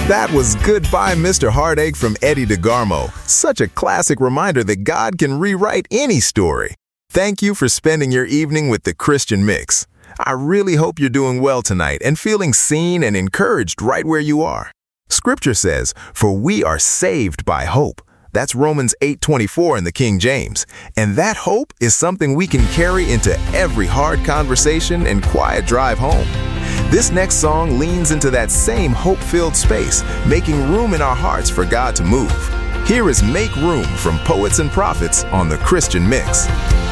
That was Goodbye, Mr. Heartache from Eddie DeGarmo. Such a classic reminder that God can rewrite any story. Thank you for spending your evening with the Christian Mix. I really hope you're doing well tonight and feeling seen and encouraged right where you are. Scripture says, "For we are saved by hope." That's Romans 8:24 in the King James. And that hope is something we can carry into every hard conversation and quiet drive home. This next song leans into that same hope-filled space, making room in our hearts for God to move. Here is Make Room from Poets and Prophets on the Christian Mix.